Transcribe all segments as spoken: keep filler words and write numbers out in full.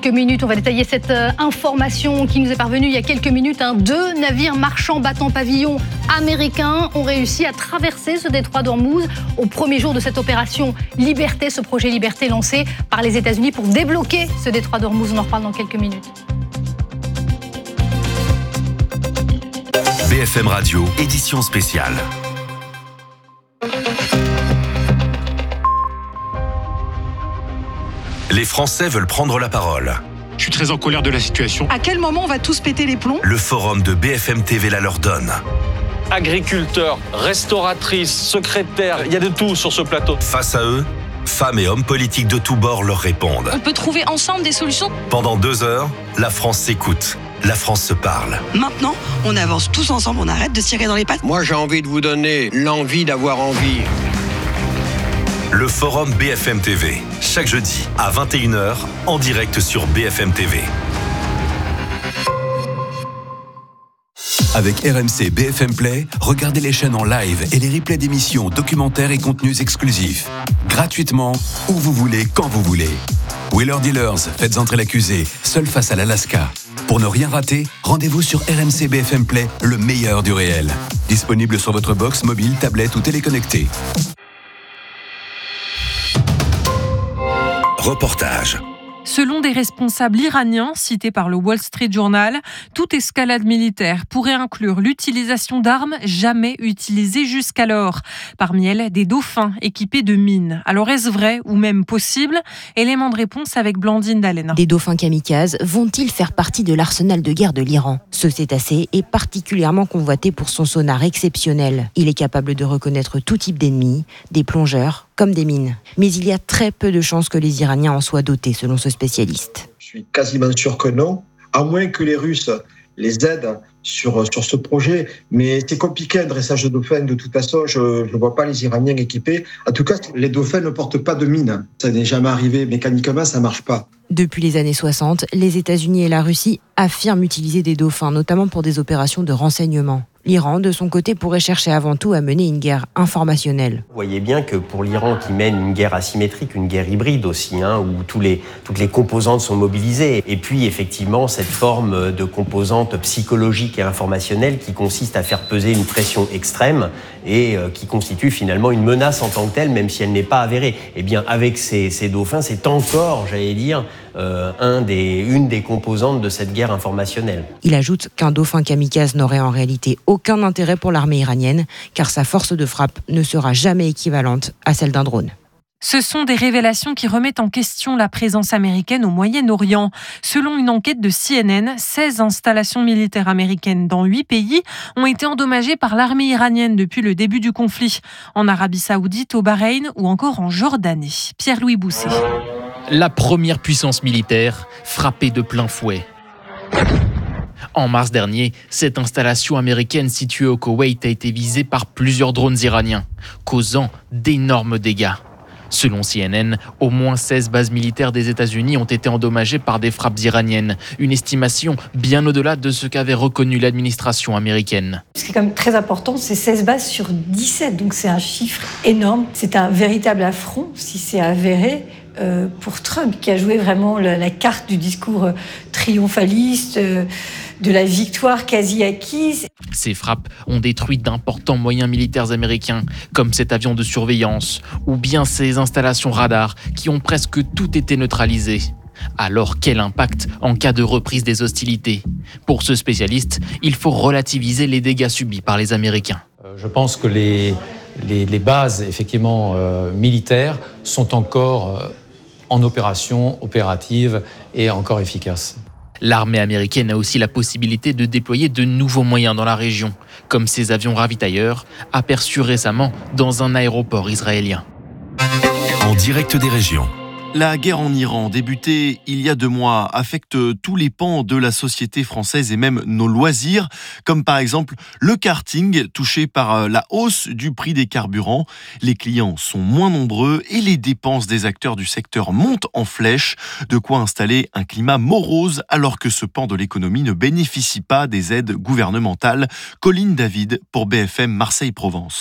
quelques minutes. On va détailler cette euh, information qui nous est parvenue il y a quelques minutes. Hein. Deux navires marchands battant pavillon américains ont réussi à traverser ce détroit d'Ormuz au premier jour de cette opération Liberté, ce projet Liberté lancé par les États-Unis pour débloquer ce détroit d'Ormuz. On en reparle dans quelques minutes. B F M Radio, édition spéciale. Les Français veulent prendre la parole. Je suis très en colère de la situation. À quel moment on va tous péter les plombs ? Le forum de B F M T V la leur donne. Agriculteurs, restauratrices, secrétaires, il y a de tout sur ce plateau. Face à eux, femmes et hommes politiques de tous bords leur répondent. On peut trouver ensemble des solutions. Pendant deux heures, la France s'écoute. La France se parle. Maintenant, on avance tous ensemble, on arrête de se tirer dans les pattes. Moi, j'ai envie de vous donner l'envie d'avoir envie. Le forum B F M T V, chaque jeudi à vingt et une heures, en direct sur B F M T V. Avec R M C B F M Play, regardez les chaînes en live et les replays d'émissions, documentaires et contenus exclusifs. Gratuitement, où vous voulez, quand vous voulez. Wheeler Dealers, faites entrer l'accusé, seul face à l'Alaska. Pour ne rien rater, rendez-vous sur R M C B F M Play, le meilleur du réel. Disponible sur votre box mobile, tablette ou téléconnectée. Reportage. Selon des responsables iraniens cités par le Wall Street Journal, toute escalade militaire pourrait inclure l'utilisation d'armes jamais utilisées jusqu'alors. Parmi elles, des dauphins équipés de mines. Alors est-ce vrai ou même possible ? Élément de réponse avec Blandine Dallène. Des dauphins kamikazes vont-ils faire partie de l'arsenal de guerre de l'Iran ? Ce cétacé est particulièrement convoité pour son sonar exceptionnel. Il est capable de reconnaître tout type d'ennemis, des plongeurs comme des mines. Mais il y a très peu de chances que les Iraniens en soient dotés, selon ce spécialiste. Je suis quasiment sûr que non, à moins que les Russes les aident sur, sur ce projet. Mais c'est compliqué un dressage de dauphins. De toute façon, je ne vois pas les Iraniens équipés. En tout cas, les dauphins ne portent pas de mine. Ça n'est jamais arrivé. Mécaniquement, ça ne marche pas. Depuis les années soixante, les États-Unis et la Russie affirment utiliser des dauphins, notamment pour des opérations de renseignement. L'Iran, de son côté, pourrait chercher avant tout à mener une guerre informationnelle. Vous voyez bien que pour l'Iran qui mène une guerre asymétrique, une guerre hybride aussi, hein, où tous les, toutes les composantes sont mobilisées. Et puis effectivement, cette forme de composante psychologique et informationnelle qui consiste à faire peser une pression extrême et euh, qui constitue finalement une menace en tant que telle, même si elle n'est pas avérée. Eh bien, avec ces, ces dauphins, c'est encore, j'allais dire, euh, un des, une des composantes de cette guerre informationnelle. Il ajoute qu'un dauphin kamikaze n'aurait en réalité aucun intérêt pour l'armée iranienne, car sa force de frappe ne sera jamais équivalente à celle d'un drone. Ce sont des révélations qui remettent en question la présence américaine au Moyen-Orient. Selon une enquête de C N N, seize installations militaires américaines dans huit pays ont été endommagées par l'armée iranienne depuis le début du conflit, en Arabie Saoudite, au Bahreïn ou encore en Jordanie. Pierre-Louis Bousset. La première puissance militaire frappée de plein fouet. En mars dernier, cette installation américaine située au Koweït a été visée par plusieurs drones iraniens, causant d'énormes dégâts. Selon C N N, au moins seize bases militaires des États-Unis ont été endommagées par des frappes iraniennes, une estimation bien au-delà de ce qu'avait reconnu l'administration américaine. Ce qui est quand même très important, c'est seize bases sur dix-sept, donc c'est un chiffre énorme. C'est un véritable affront, si c'est avéré, euh, pour Trump, qui a joué vraiment la, la carte du discours triomphaliste, euh, de la victoire quasi acquise. Ces frappes ont détruit d'importants moyens militaires américains, comme cet avion de surveillance, ou bien ces installations radars qui ont presque tout été neutralisées. Alors quel impact en cas de reprise des hostilités ? Pour ce spécialiste, il faut relativiser les dégâts subis par les Américains. Euh, je pense que les, les, les bases effectivement euh, militaires sont encore euh, en opération, opérative et encore efficaces. L'armée américaine a aussi la possibilité de déployer de nouveaux moyens dans la région, comme ces avions ravitailleurs, aperçus récemment dans un aéroport israélien. En direct des régions. La guerre en Iran, débutée il y a deux mois, affecte tous les pans de la société française et même nos loisirs, comme par exemple le karting, touché par la hausse du prix des carburants. Les clients sont moins nombreux et les dépenses des acteurs du secteur montent en flèche, de quoi installer un climat morose alors que ce pan de l'économie ne bénéficie pas des aides gouvernementales. Colline David pour B F M Marseille-Provence.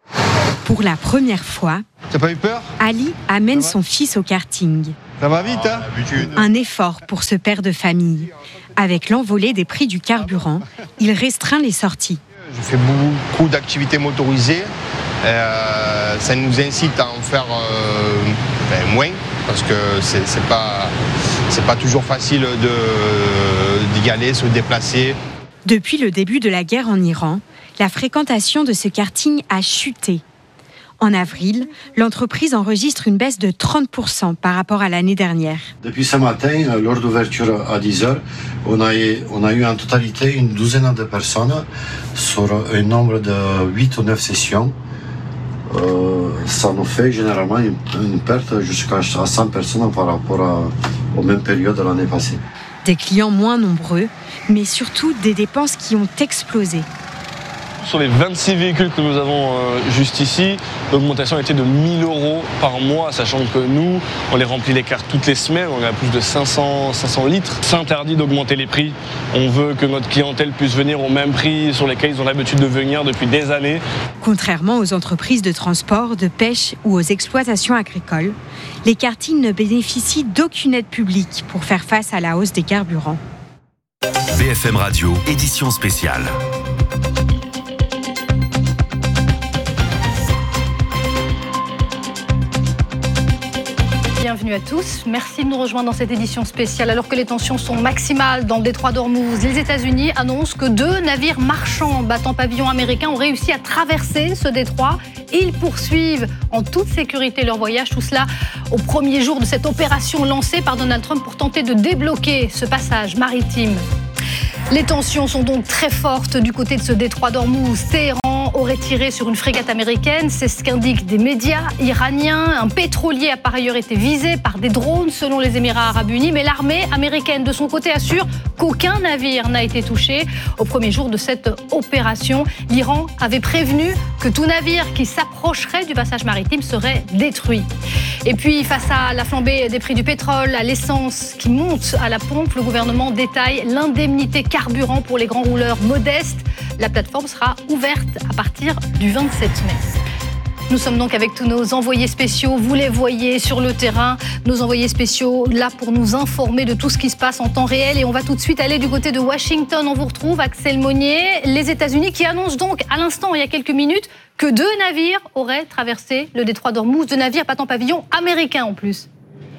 Pour la première fois, t'as pas eu peur ? Ali amène son fils au karting. Ça va vite, hein ? Un effort pour ce père de famille. Avec l'envolée des prix du carburant, il restreint les sorties. Je fais beaucoup d'activités motorisées. Euh, ça nous incite à en faire euh, ben, moins, parce que c'est, c'est pas, c'est pas toujours facile de, d'y aller, se déplacer. Depuis le début de la guerre en Iran, la fréquentation de ce karting a chuté. En avril, l'entreprise enregistre une baisse de trente pour cent par rapport à l'année dernière. Depuis ce matin, lors d'ouverture à dix heures, on a, eu, on a eu en totalité une douzaine de personnes sur un nombre de huit ou neuf sessions. Euh, ça nous fait généralement une, une perte jusqu'à cent personnes par rapport à, aux mêmes périodes de l'année passée. Des clients moins nombreux, mais surtout des dépenses qui ont explosé. Sur les vingt-six véhicules que nous avons euh, juste ici, l'augmentation était de mille euros par mois, sachant que nous, on les remplit les cartes toutes les semaines, on a plus de cinq cents, cinq cents litres. C'est interdit d'augmenter les prix. On veut que notre clientèle puisse venir au même prix sur lesquels ils ont l'habitude de venir depuis des années. Contrairement aux entreprises de transport, de pêche ou aux exploitations agricoles, les kartings ne bénéficient d'aucune aide publique pour faire face à la hausse des carburants. B F M Radio, édition spéciale. Bienvenue à tous. Merci de nous rejoindre dans cette édition spéciale. Alors que les tensions sont maximales dans le détroit d'Ormuz, les États-Unis annoncent que deux navires marchands battant pavillon américain ont réussi à traverser ce détroit. Ils poursuivent en toute sécurité leur voyage. Tout cela au premier jour de cette opération lancée par Donald Trump pour tenter de débloquer ce passage maritime. Les tensions sont donc très fortes du côté de ce détroit d'Ormuz. Téhéran aurait tiré sur une frégate américaine, c'est ce qu'indiquent des médias iraniens. Un pétrolier a par ailleurs été visé par des drones selon les Émirats arabes unis, mais l'armée américaine de son côté assure qu'aucun navire n'a été touché. Au premier jour de cette opération, l'Iran avait prévenu que tout navire qui s'approcherait du passage maritime serait détruit. Et puis face à la flambée des prix du pétrole, à l'essence qui monte à la pompe, le gouvernement détaille l'indemnité carburant pour les grands rouleurs modestes. La plateforme sera ouverte à partir du vingt-sept mai. Nous sommes donc avec tous nos envoyés spéciaux. Vous les voyez sur le terrain. Nos envoyés spéciaux là pour nous informer de tout ce qui se passe en temps réel. Et on va tout de suite aller du côté de Washington. On vous retrouve, Axel Monnier. Les États-Unis qui annoncent donc à l'instant, il y a quelques minutes, que deux navires auraient traversé le détroit d'Ormuz. Deux navires battant pavillon américain en plus.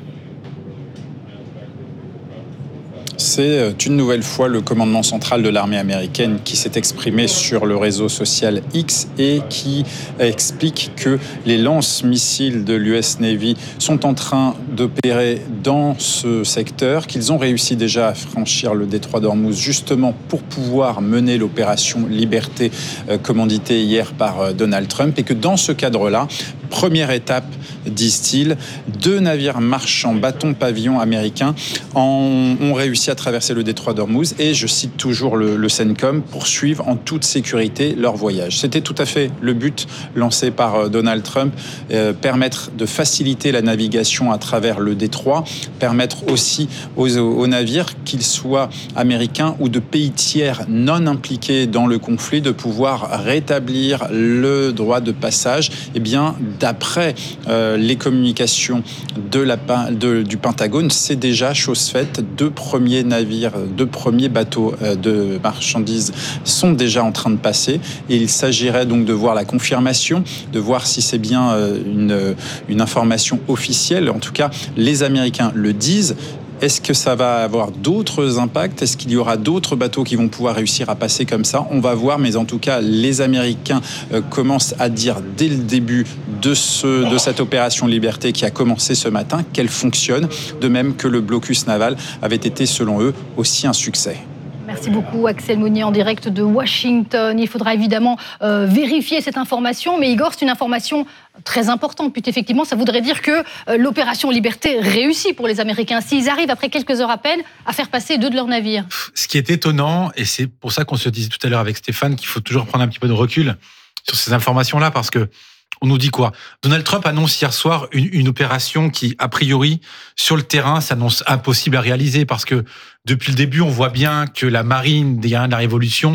C'est une nouvelle fois le commandement central de l'armée américaine qui s'est exprimé sur le réseau social X et qui explique que les lance-missiles de l'U S Navy sont en train d'opérer dans ce secteur, qu'ils ont réussi déjà à franchir le détroit d'Ormuz justement pour pouvoir mener l'opération Liberté commanditée hier par Donald Trump et que dans ce cadre-là, première étape, disent-ils, deux navires marchands bâton pavillon américains en, ont réussi à traverser le détroit d'Ormuz et, je cite toujours le, le CENTCOM, poursuivent en toute sécurité leur voyage. C'était tout à fait le but lancé par Donald Trump, euh, permettre de faciliter la navigation à travers le détroit, permettre aussi aux, aux navires, qu'ils soient américains ou de pays tiers non impliqués dans le conflit, de pouvoir rétablir le droit de passage. Eh bien, d'après euh, les communications de la, de, du Pentagone, c'est déjà chose faite. Deux premiers navires, deux premiers bateaux euh, de marchandises sont déjà en train de passer. Et il s'agirait donc de voir la confirmation, de voir si c'est bien euh, une, une information officielle. En tout cas, les Américains le disent. Est-ce que ça va avoir d'autres impacts ? Est-ce qu'il y aura d'autres bateaux qui vont pouvoir réussir à passer comme ça ? On va voir, mais en tout cas, les Américains euh, commencent à dire dès le début de, ce, de cette opération Liberté qui a commencé ce matin qu'elle fonctionne, de même que le blocus naval avait été, selon eux, aussi un succès. Merci beaucoup Axel Monnier en direct de Washington. Il faudra évidemment euh, vérifier cette information, mais Igor, c'est une information très importante, puisque effectivement, ça voudrait dire que euh, l'opération Liberté réussit pour les Américains, s'ils arrivent après quelques heures à peine à faire passer deux de leurs navires. Ce qui est étonnant, et c'est pour ça qu'on se disait tout à l'heure avec Stéphane qu'il faut toujours prendre un petit peu de recul sur ces informations-là, parce que on nous dit quoi ? Donald Trump annonce hier soir une, une opération qui, a priori, sur le terrain, s'annonce impossible à réaliser parce que depuis le début, on voit bien que la marine des guerriers de la Révolution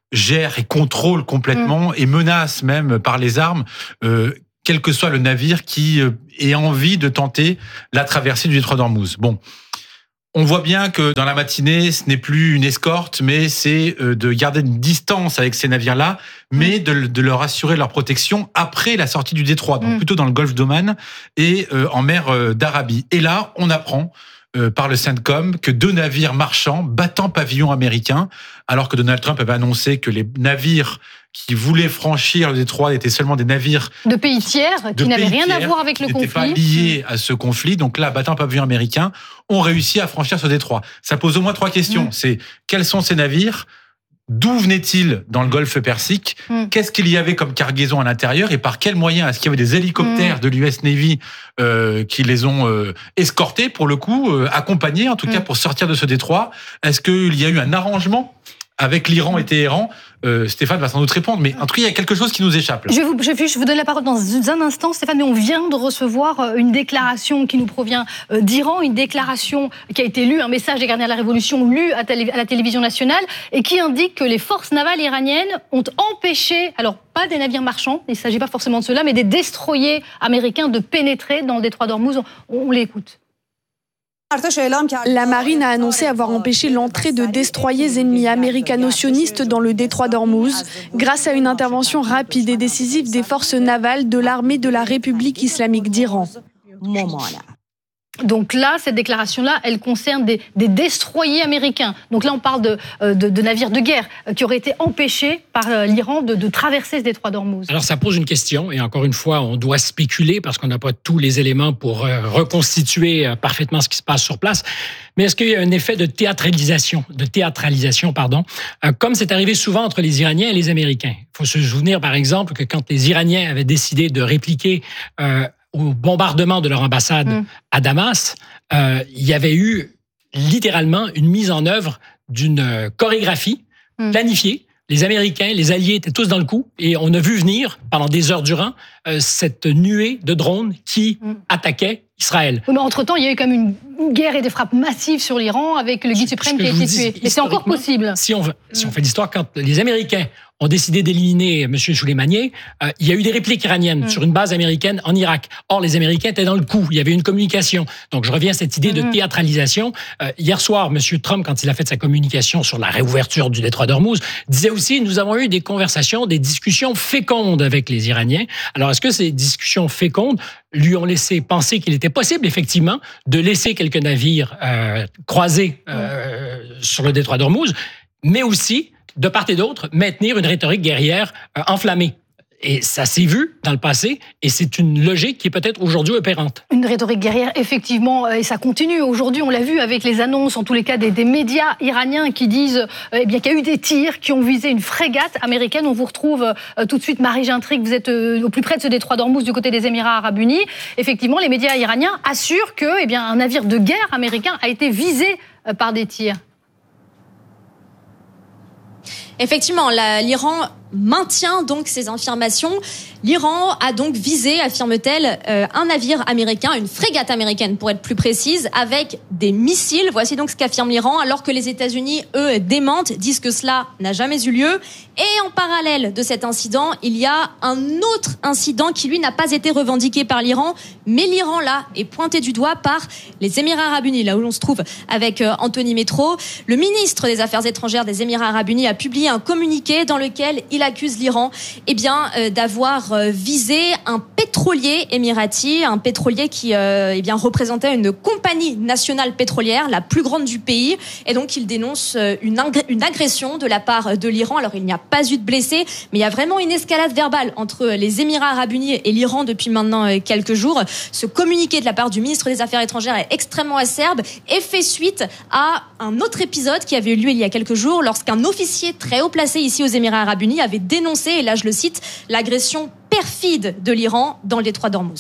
gère et contrôle complètement mmh. et menace même par les armes euh, quel que soit le navire qui euh, ait envie de tenter la traversée du détroit d'Ormuz. Bon, on voit bien que dans la matinée, ce n'est plus une escorte, mais c'est euh, de garder une distance avec ces navires-là, mais mmh. de, de leur assurer leur protection après la sortie du détroit, donc mmh. plutôt dans le golfe d'Oman et euh, en mer euh, d'Arabie. Et là, on apprend euh, par le CENTCOM que deux navires marchands battant pavillon américain, alors que Donald Trump avait annoncé que les navires qui voulaient franchir le détroit étaient seulement des navires de pays tiers de qui n'avaient rien tiers, à voir avec le qui conflit. n'étaient pas liés à ce conflit. Donc là, battant pavillon américain, ont réussi à franchir ce détroit. Ça pose au moins trois questions. Mmh. C'est quels sont ces navires ? D'où venaient-ils dans le golfe Persique ? mmh. Qu'est-ce qu'il y avait comme cargaison à l'intérieur et par quels moyens ? Est-ce qu'il y avait des hélicoptères mmh. de l'U S Navy euh, qui les ont euh, escortés, pour le coup, euh, accompagnés en tout mmh. cas pour sortir de ce détroit ? Est-ce qu'il y a eu un arrangement avec l'Iran et Téhéran? euh, Stéphane va sans doute répondre, mais en tout cas, il y a quelque chose qui nous échappe. Là. Je, vais vous, je, vais, je vous donne la parole dans un instant, Stéphane, mais on vient de recevoir une déclaration qui nous provient d'Iran, une déclaration qui a été lue, un message des gardiens de la Révolution lu à, télé, à la télévision nationale, et qui indique que les forces navales iraniennes ont empêché, alors pas des navires marchands, il ne s'agit pas forcément de cela, mais des destroyers américains de pénétrer dans le détroit d'Ormuz. On, on l'écoute. La marine a annoncé avoir empêché l'entrée de destroyers ennemis américano-sionistes dans le détroit d'Ormuz grâce à une intervention rapide et décisive des forces navales de l'armée de la République islamique d'Iran. Donc là, cette déclaration-là, elle concerne des, des destroyers américains. Donc là, on parle de, de, de navires de guerre qui auraient été empêchés par l'Iran de, de traverser ce détroit d'Ormuz. Alors ça pose une question, et encore une fois, on doit spéculer parce qu'on n'a pas tous les éléments pour reconstituer parfaitement ce qui se passe sur place. Mais est-ce qu'il y a un effet de théâtralisation, de théâtralisation, pardon, comme c'est arrivé souvent entre les Iraniens et les Américains? Il faut se souvenir, par exemple, que quand les Iraniens avaient décidé de répliquer euh, au bombardement de leur ambassade mmh. à Damas, euh, il y avait eu littéralement une mise en œuvre d'une chorégraphie mmh. planifiée. Les Américains, les Alliés étaient tous dans le coup et on a vu venir pendant des heures durant euh, cette nuée de drones qui mmh. attaquaient Israël. Oui, mais entre-temps, il y a eu quand même une guerre et des frappes massives sur l'Iran avec le guide suprême qui a été tué. Et c'est encore possible. Si on, si on fait l'histoire, quand les Américains ont décidé d'éliminer M. Soleimani, euh, il y a eu des répliques iraniennes mmh. sur une base américaine en Irak. Or, les Américains étaient dans le coup. Il y avait une communication. Donc, je reviens à cette idée mmh. de théâtralisation. Euh, hier soir, M. Trump, quand il a fait sa communication sur la réouverture du détroit d'Ormuz, disait aussi, nous avons eu des conversations, des discussions fécondes avec les Iraniens. Alors, est-ce que ces discussions fécondes lui ont laissé penser qu'il était possible, effectivement, de laisser quelques navires euh, croisés euh, mmh. sur le détroit d'Ormuz, mais aussi, de part et d'autre, maintenir une rhétorique guerrière euh, enflammée. Et ça s'est vu dans le passé, et c'est une logique qui est peut-être aujourd'hui opérante. Une rhétorique guerrière, effectivement, et ça continue. Aujourd'hui, on l'a vu avec les annonces, en tous les cas, des, des médias iraniens qui disent eh bien, qu'il y a eu des tirs qui ont visé une frégate américaine. On vous retrouve euh, tout de suite, Marie Gintric, vous êtes euh, au plus près de ce détroit d'Ormuz, du côté des Émirats arabes unis. Effectivement, les médias iraniens assurent que eh bien, un navire de guerre américain a été visé euh, par des tirs. Effectivement, la, l'Iran maintient donc ces affirmations. L'Iran a donc visé, affirme-t-elle, euh, un navire américain, une frégate américaine pour être plus précise, avec des missiles. Voici donc ce qu'affirme l'Iran, alors que les États-Unis, eux, démentent, disent que cela n'a jamais eu lieu. Et en parallèle de cet incident, il y a un autre incident qui, lui, n'a pas été revendiqué par l'Iran, mais l'Iran, là, est pointé du doigt par les Émirats arabes unis, là où l'on se trouve avec euh, Anthony Métro. Le ministre des Affaires étrangères des Émirats arabes unis a publié un communiqué dans lequel il accuse l'Iran eh bien, euh, d'avoir euh, visé un pétrolier émirati, un pétrolier qui euh, eh bien, représentait une compagnie nationale pétrolière, la plus grande du pays. Et donc, il dénonce euh, une, ing- une agression de la part de l'Iran. Alors, il n'y a pas eu de blessés, mais il y a vraiment une escalade verbale entre les Émirats arabes unis et l'Iran depuis maintenant euh, quelques jours. Ce communiqué de la part du ministre des Affaires étrangères est extrêmement acerbe et fait suite à un autre épisode qui avait eu lieu il y a quelques jours lorsqu'un officier très haut placé ici aux Émirats arabes unis avait dénoncé, et là je le cite, l'agression perfide de l'Iran dans le détroit d'Ormuz.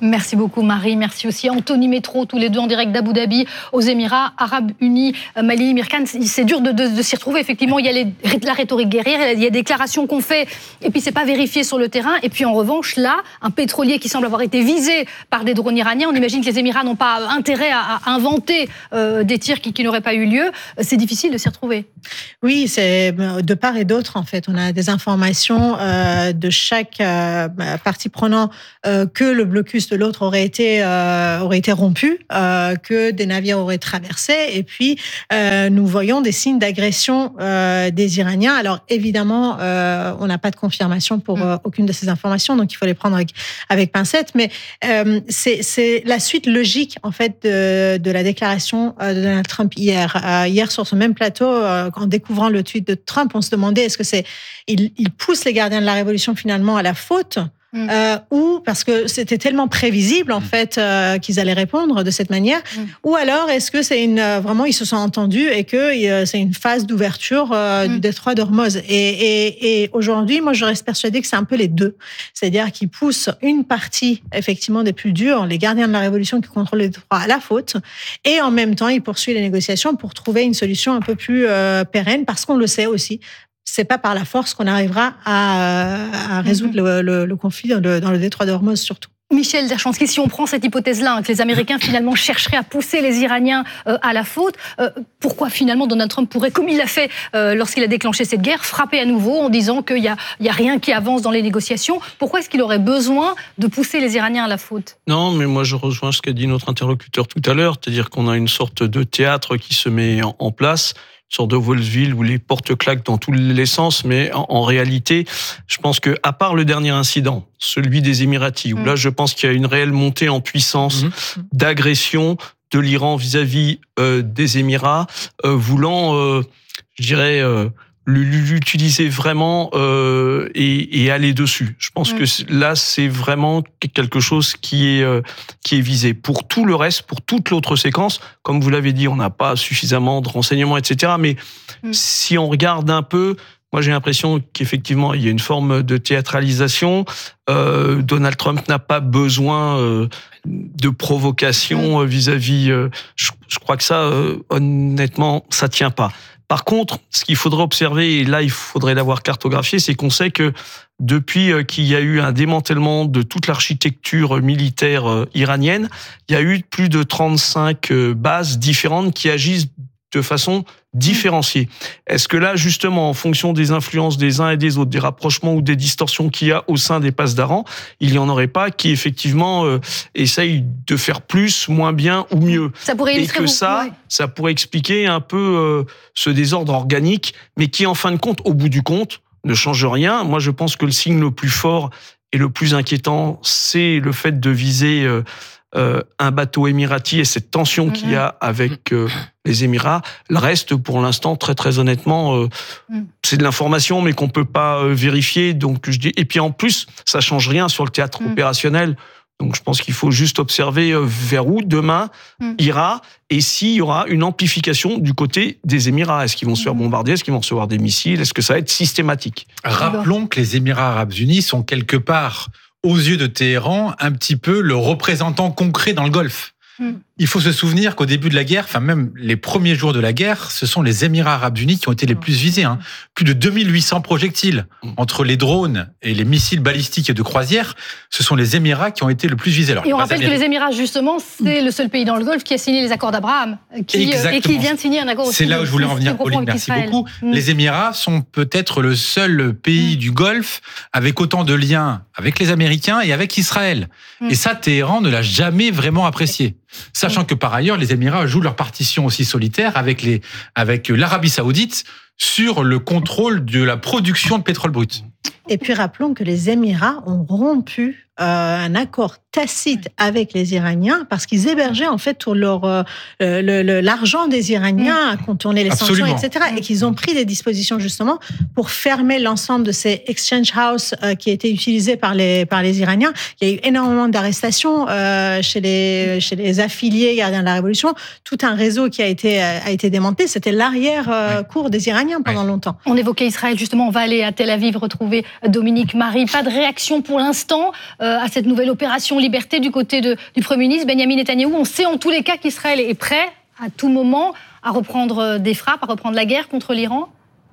Merci beaucoup Marie, merci aussi Anthony Métro, tous les deux en direct d'Abu Dhabi, aux Émirats Arabes Unis. Mali Mirkan, c'est dur de, de, de s'y retrouver, effectivement, il y a les, la rhétorique guerrière, il y a des déclarations qu'on fait, et puis c'est pas vérifié sur le terrain, et puis en revanche, là, un pétrolier qui semble avoir été visé par des drones iraniens, on imagine que les Émirats n'ont pas intérêt à, à inventer euh, des tirs qui, qui n'auraient pas eu lieu, c'est difficile de s'y retrouver. Oui, c'est de part et d'autre, en fait, on a des informations euh, de chaque euh, partie prenant euh, que le blocus de l'autre aurait été euh, aurait été rompu, euh, que des navires auraient traversé, et puis euh, nous voyons des signes d'agression euh, des Iraniens. Alors évidemment, euh, on n'a pas de confirmation pour euh, aucune de ces informations, donc il faut les prendre avec avec pincette. Mais euh, c'est c'est la suite logique en fait de de la déclaration de Donald Trump hier. Euh, hier sur ce même plateau, euh, en découvrant le tweet de Trump, on se demandait est-ce que c'est il, il pousse les gardiens de la révolution finalement à la faute. Mmh. Euh, ou parce que c'était tellement prévisible en mmh. fait euh, qu'ils allaient répondre de cette manière, mmh. ou alors est-ce que c'est une euh, vraiment ils se sont entendus et que euh, c'est une phase d'ouverture euh, mmh. du détroit d'Ormuz. Et, et, et aujourd'hui, moi je reste persuadée que c'est un peu les deux, c'est-à-dire qu'ils poussent une partie effectivement des plus durs, les gardiens de la révolution qui contrôlent les détroits, à la faute, et en même temps ils poursuivent les négociations pour trouver une solution un peu plus euh, pérenne, parce qu'on le sait aussi. C'est pas par la force qu'on arrivera à, à résoudre mm-hmm. le, le, le conflit dans le, dans le détroit d'Ormuz surtout. Michel Derchansky, si on prend cette hypothèse-là, hein, que les Américains finalement chercheraient à pousser les Iraniens euh, à la faute, euh, pourquoi finalement Donald Trump pourrait, comme il l'a fait euh, lorsqu'il a déclenché cette guerre, frapper à nouveau en disant qu'il n'y a, il y a rien qui avance dans les négociations? Pourquoi est-ce qu'il aurait besoin de pousser les Iraniens à la faute? Non, mais moi je rejoins ce qu'a dit notre interlocuteur tout à l'heure, c'est-à-dire qu'on a une sorte de théâtre qui se met en, en place, une sorte de vaudeville où les portes claquent dans tous les sens, mais en, en réalité, je pense que à part le dernier incident, celui des Émiratis, où mmh. là je pense qu'il y a une réelle montée en puissance mmh. d'agression de l'Iran vis-à-vis euh, des Émirats, euh, voulant, euh, je dirais, euh, l'utiliser vraiment euh, et, et aller dessus. Je pense mmh. que là, c'est vraiment quelque chose qui est euh, qui est visé. Pour tout le reste, pour toute l'autre séquence, comme vous l'avez dit, on n'a pas suffisamment de renseignements, et cetera. Mais mmh. si on regarde un peu, moi j'ai l'impression qu'effectivement, il y a une forme de théâtralisation. Euh, Donald Trump n'a pas besoin euh, de provocation euh, vis-à-vis... Euh, je, je crois que ça, euh, honnêtement, ça tient pas. Par contre, ce qu'il faudrait observer, et là il faudrait l'avoir cartographié, c'est qu'on sait que depuis qu'il y a eu un démantèlement de toute l'architecture militaire iranienne, il y a eu plus de trente-cinq bases différentes qui agissent de façon différenciée. Est-ce que là, justement, en fonction des influences des uns et des autres, des rapprochements ou des distorsions qu'il y a au sein des passes d'Aran, il n'y en aurait pas qui, effectivement, euh, essayent de faire plus, moins bien ou mieux. Ça pourrait et que ça, ouais. ça pourrait expliquer un peu euh, ce désordre organique, mais qui, en fin de compte, au bout du compte, ne change rien. Moi, je pense que le signe le plus fort et le plus inquiétant, c'est le fait de viser... Euh, Euh, un bateau émirati et cette tension qu'il y a avec euh, les Émirats. Le reste, pour l'instant, très très honnêtement, euh, mm. c'est de l'information, mais qu'on peut pas euh, vérifier. Donc je dis. Et puis en plus, ça change rien sur le théâtre mm. opérationnel. Donc je pense qu'il faut juste observer euh, vers où demain mm. ira et s'il y aura une amplification du côté des Émirats. Est-ce qu'ils vont se faire bombarder? Est-ce qu'ils vont recevoir des missiles? Est-ce que ça va être systématique? Rappelons que les Émirats Arabes Unis sont quelque part, aux yeux de Téhéran, un petit peu le représentant concret dans le Golfe. Mmh. Il faut se souvenir qu'au début de la guerre, enfin même les premiers jours de la guerre, ce sont les Émirats Arabes Unis qui ont été les plus visés. Hein. Plus de deux mille huit cents projectiles mmh. entre les drones et les missiles balistiques de croisière. Ce sont les Émirats qui ont été le plus visés. Alors, et on rappelle que les Émirats, justement, c'est mmh. le seul pays dans le Golfe qui a signé les accords d'Abraham qui, euh, et qui vient de signer un accord aussi. C'est là où je voulais en venir, Pauline, merci beaucoup. Mmh. Les Émirats sont peut-être le seul pays mmh. du Golfe avec autant de liens avec les Américains et avec Israël. Mmh. Et ça, Téhéran ne l'a jamais vraiment apprécié. Sachant que par ailleurs, les Émirats jouent leur partition aussi solitaire avec, les, avec l'Arabie Saoudite sur le contrôle de la production de pétrole brut. Et puis rappelons que les Émirats ont rompu euh, un accord tacite avec les Iraniens parce qu'ils hébergeaient en fait tout leur euh, le, le, l'argent des Iraniens à contourner les Absolument. sanctions, et cetera. Et qu'ils ont pris des dispositions justement pour fermer l'ensemble de ces exchange house euh, qui étaient utilisés par les par les Iraniens. Il y a eu énormément d'arrestations euh, chez les chez les affiliés gardiens de la Révolution. Tout un réseau qui a été a été démantelé. C'était l'arrière euh, ouais. cour des Iraniens pendant ouais. longtemps. On évoquait Israël justement. On va aller à Tel Aviv retrouver Dominique Marie. Pas de réaction pour l'instant. euh, à cette nouvelle opération Liberté du côté de, du Premier ministre Benyamin Netanyahou? On sait en tous les cas qu'Israël est prêt à tout moment à reprendre des frappes, à reprendre la guerre contre l'Iran?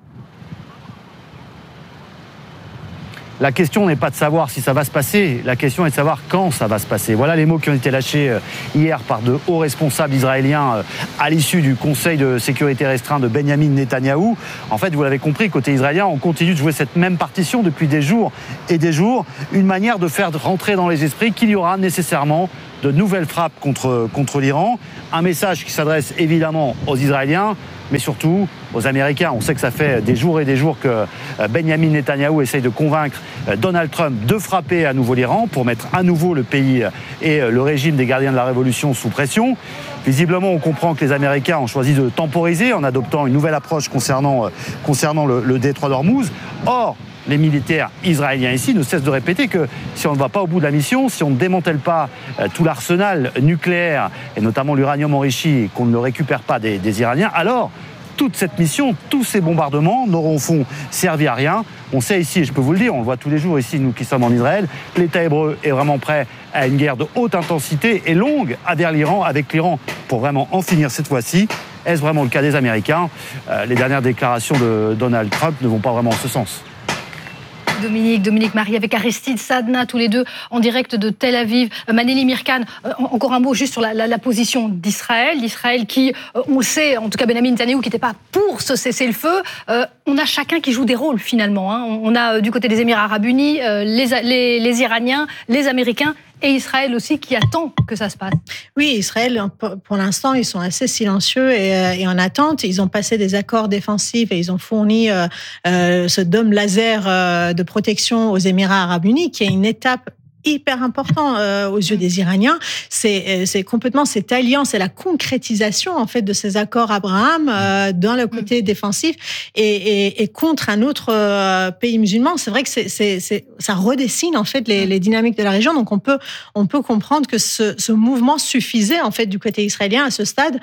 La question n'est pas de savoir si ça va se passer, la question est de savoir quand ça va se passer. Voilà les mots qui ont été lâchés hier par de hauts responsables israéliens à l'issue du Conseil de sécurité restreint de Benyamin Netanyahou. En fait, vous l'avez compris, côté israélien, on continue de jouer cette même partition depuis des jours et des jours. Une manière de faire rentrer dans les esprits qu'il y aura nécessairement de nouvelles frappes contre, contre l'Iran. Un message qui s'adresse évidemment aux Israéliens, mais surtout aux Américains. On sait que ça fait des jours et des jours que Benyamin Netanyahou essaye de convaincre Donald Trump de frapper à nouveau l'Iran pour mettre à nouveau le pays et le régime des gardiens de la révolution sous pression. Visiblement, on comprend que les Américains ont choisi de temporiser en adoptant une nouvelle approche concernant, concernant le, le détroit d'Ormuz. Or, les militaires israéliens ici ne cessent de répéter que si on ne va pas au bout de la mission, si on ne démantèle pas tout l'arsenal nucléaire, et notamment l'uranium enrichi, qu'on ne le récupère pas des, des Iraniens, alors toute cette mission, tous ces bombardements n'auront au fond servi à rien. On sait ici, et je peux vous le dire, on le voit tous les jours ici, nous qui sommes en Israël, l'État hébreu est vraiment prêt à une guerre de haute intensité et longue avec l'Iran, avec l'Iran pour vraiment en finir cette fois-ci. Est-ce vraiment le cas des Américains? euh, Les dernières déclarations de Donald Trump ne vont pas vraiment en ce sens. Dominique, Dominique Marie, avec Aristide Sadna, tous les deux en direct de Tel Aviv. Maneli Mirkan, euh, encore un mot juste sur la, la, la position d'Israël. D'Israël qui, euh, on le sait, en tout cas Benyamin Netanyahou, qui n'était pas pour ce cessez-le-feu. Euh, on a chacun qui joue des rôles finalement. Hein. On a euh, du côté des Émirats Arabes Unis, euh, les, les, les Iraniens, les Américains. Et Israël aussi qui attend que ça se passe. Oui, Israël, pour l'instant, ils sont assez silencieux et, et en attente. Ils ont passé des accords défensifs et ils ont fourni euh, euh, ce dôme laser euh, de protection aux Émirats Arabes Unis, qui est une étape hyper important euh, aux yeux des Iraniens. C'est, c'est complètement cette alliance, c'est la concrétisation en fait de ces accords Abraham euh, dans le côté mmh. défensif et, et, et contre un autre euh, pays musulman. C'est vrai que c'est, c'est, c'est, ça redessine en fait les, les dynamiques de la région. Donc on peut on peut comprendre que ce, ce mouvement suffisait en fait du côté israélien à ce stade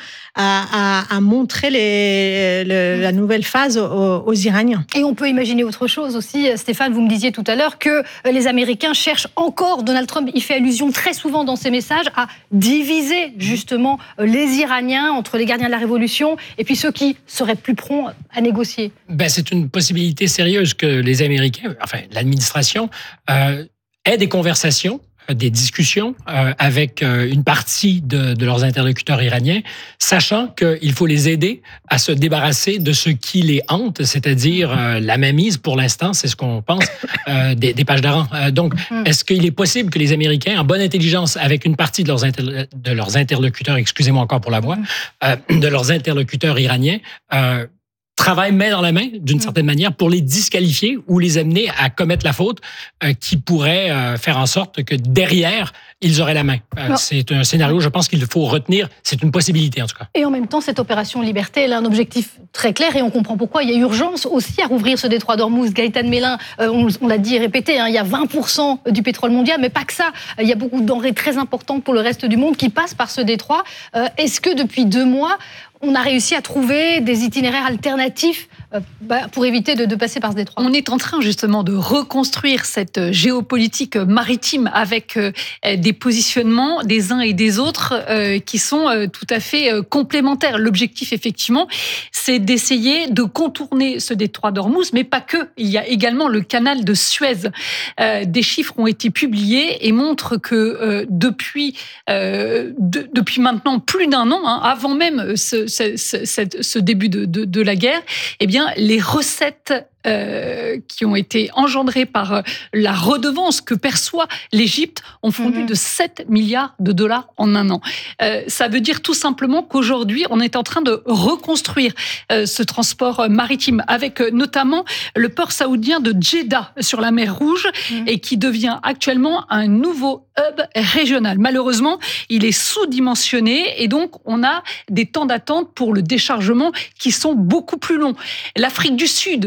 à, à, à montrer les, le, la nouvelle phase aux, aux Iraniens. Et on peut imaginer autre chose aussi. Stéphane, vous me disiez tout à l'heure que les Américains cherchent encore. Donald Trump, il fait allusion très souvent dans ses messages à diviser justement les Iraniens entre les gardiens de la révolution et puis ceux qui seraient plus prompts à négocier. Ben, c'est une possibilité sérieuse que les Américains, enfin l'administration, euh, aient des conversations, des discussions euh, avec euh, une partie de, de leurs interlocuteurs iraniens, sachant qu'il faut les aider à se débarrasser de ce qui les hante, c'est-à-dire euh, la mainmise, pour l'instant, c'est ce qu'on pense, euh, des, des pages d'Aran. Euh, donc, est-ce qu'il est possible que les Américains, en bonne intelligence avec une partie de leurs, inter- de leurs interlocuteurs, excusez-moi encore pour la voix, euh, de leurs interlocuteurs iraniens, euh, travaillent main dans la main, d'une certaine manière, pour les disqualifier ou les amener à commettre la faute euh, qui pourrait euh, faire en sorte que derrière, ils auraient la main. Euh, c'est un scénario, je pense qu'il faut retenir. C'est une possibilité, en tout cas. Et en même temps, cette opération Liberté, elle a un objectif très clair et on comprend pourquoi. Il y a urgence aussi à rouvrir ce détroit d'Ormuz. Gaëtan Mélin, euh, on, on l'a dit et répété, hein, il y a vingt pour cent du pétrole mondial, mais pas que ça. Il y a beaucoup de denrées très importantes pour le reste du monde qui passent par ce détroit. Euh, est-ce que depuis deux mois, on a réussi à trouver des itinéraires alternatifs euh, bah, pour éviter de, de passer par ce détroit? On est en train justement de reconstruire cette géopolitique maritime avec euh, des positionnements des uns et des autres euh, qui sont euh, tout à fait euh, complémentaires. L'objectif, effectivement, c'est d'essayer de contourner ce détroit d'Ormuz, mais pas que. Il y a également le canal de Suez. Euh, des chiffres ont été publiés et montrent que euh, depuis, euh, de, depuis maintenant plus d'un an, hein, avant même ce Ce, ce, ce début de, de, de la guerre, eh bien, les recettes euh, qui ont été engendrées par la redevance que perçoit l'Égypte ont fondu mmh. de sept milliards de dollars en un an. Euh, ça veut dire tout simplement qu'aujourd'hui, on est en train de reconstruire euh, ce transport maritime avec euh, notamment le port saoudien de Jeddah sur la mer Rouge mmh. et qui devient actuellement un nouveau hub régional. Malheureusement, il est sous-dimensionné et donc on a des temps d'attente pour le déchargement qui sont beaucoup plus longs. L'Afrique du Sud également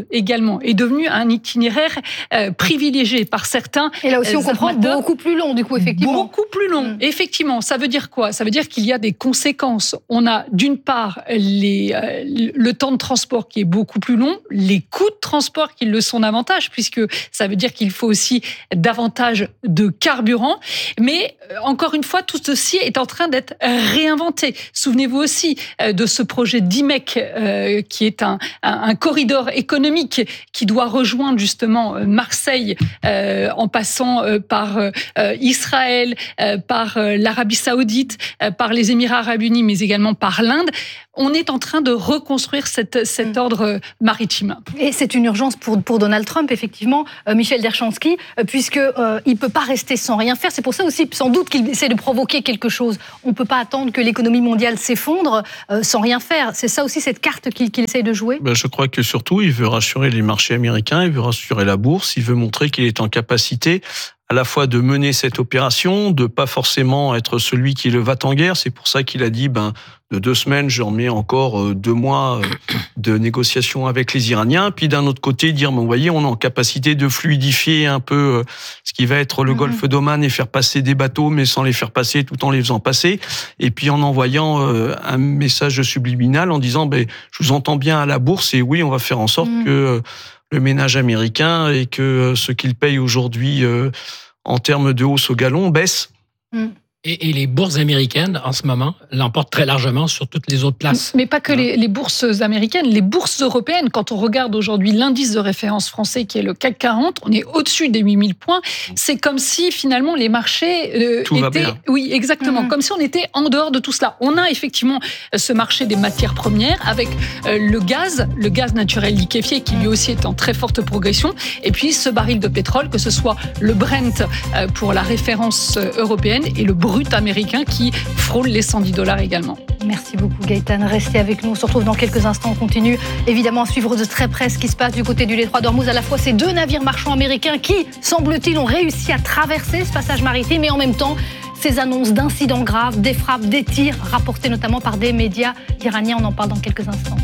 également est devenu un itinéraire euh, privilégié par certains. Et là aussi, on comprend armateurs. beaucoup plus long, du coup, effectivement. Beaucoup plus long. Mmh. Effectivement, ça veut dire quoi? Ça veut dire qu'il y a des conséquences. On a d'une part les, euh, le temps de transport qui est beaucoup plus long, les coûts de transport qui le sont davantage, puisque ça veut dire qu'il faut aussi davantage de carburant. Mais euh, encore une fois, tout ceci est en train d'être réinventé. Souvenez-vous aussi euh, de ce projet d'I M E C, euh, qui est un, un, un corridor économique qui doit rejoindre justement Marseille euh, en passant euh, par euh, Israël, euh, par euh, l'Arabie Saoudite, euh, par les Émirats Arabes Unis, mais également par l'Inde. On est en train de reconstruire cette, cet ordre maritime. Et c'est une urgence pour, pour Donald Trump, effectivement, euh, Michel Derchanski, euh, puisqu'il euh, ne peut pas rester sans rien faire. C'est pour ça aussi, sans doute, qu'il essaie de provoquer quelque chose. On ne peut pas attendre que l'économie mondiale s'effondre euh, sans rien faire. C'est ça aussi, cette carte qu'il, qu'il essaie de jouer? Ben, je crois que surtout, il veut rassurer les marchés américains, il veut rassurer la bourse, il veut montrer qu'il est en capacité à la fois de mener cette opération, de pas forcément être celui qui le va en guerre. C'est pour ça qu'il a dit, ben, de deux semaines, je remets encore deux mois de négociations avec les Iraniens. Puis d'un autre côté, dire, ben, vous voyez, on est en capacité de fluidifier un peu ce qui va être le mmh. golfe d'Oman et faire passer des bateaux, mais sans les faire passer, tout en les faisant passer. Et puis en envoyant un message subliminal en disant, ben, je vous entends bien à la bourse et oui, on va faire en sorte mmh. que le ménage américain et que ce qu'il paye aujourd'hui euh, en termes de hausse au gallon baisse. Mmh. Et, et les bourses américaines, en ce moment, l'emportent très largement sur toutes les autres places. Mais pas que les, les bourses américaines, les bourses européennes. Quand on regarde aujourd'hui l'indice de référence français, qui est le C A C quarante, on est au-dessus des huit mille points. C'est comme si, finalement, les marchés euh, tout étaient... va bien. Oui, exactement. Mmh. Comme si on était en dehors de tout cela. On a effectivement ce marché des matières premières avec euh, le gaz, le gaz naturel liquéfié, qui lui aussi est en très forte progression. Et puis, ce baril de pétrole, que ce soit le Brent euh, pour la référence européenne et le brut américain qui frôle les cent dix dollars également. Merci beaucoup Gaëtane, restez avec nous, on se retrouve dans quelques instants, on continue évidemment à suivre de très près ce qui se passe du côté du détroit d'Ormuz, à la fois ces deux navires marchands américains qui, semble-t-il, ont réussi à traverser ce passage maritime et en même temps ces annonces d'incidents graves, des frappes, des tirs rapportés notamment par des médias iraniens, on en parle dans quelques instants.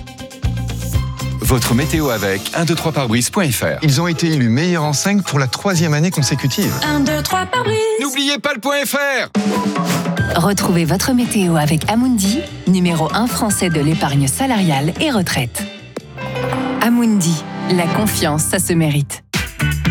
Votre météo avec un deux trois pare-brise point f r. Ils ont été élus meilleure enseigne pour la troisième année consécutive. un deux trois pare-brise. N'oubliez pas le point .fr. Retrouvez votre météo avec Amundi, numéro un français de l'épargne salariale et retraite. Amundi, la confiance, ça se mérite.